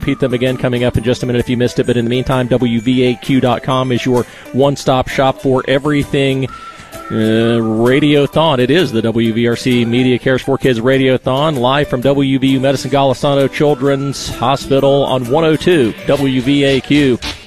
repeat them again coming up in just a minute if you missed it. But in the meantime, WVAQ.com is your one-stop shop for everything Radiothon. It is the WVRC Media Cares for Kids Radiothon, live from WVU Medicine Golisano Children's Hospital on 102 WVAQ.